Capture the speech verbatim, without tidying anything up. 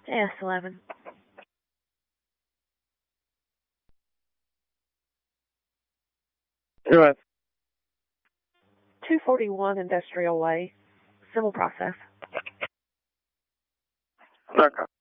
S eleven. U S two forty-one Industrial Way. Civil process. Okay.